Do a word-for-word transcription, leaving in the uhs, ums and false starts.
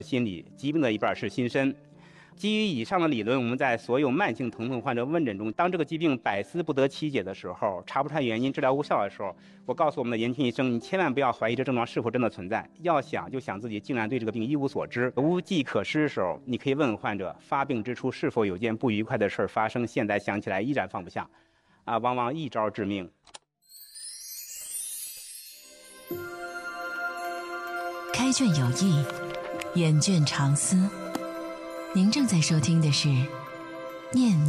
心理疾病的一半是心身。基于以上的理论，我们在所有慢性疼痛患者问诊中，当这个疾病百思不得其解的时候，查不出来原因，治疗无效的时候，我告诉我们的年轻医生，你千万不要怀疑这症状是否真的存在，要想就想自己竟然对这个病一无所知、无计可施的时候，你可以问患者，发病之初是否有件不愉快的事发生，现在想起来依然放不下，啊，往往一招致命。 开卷有益，眼卷长思。您正在收听的是《念念》。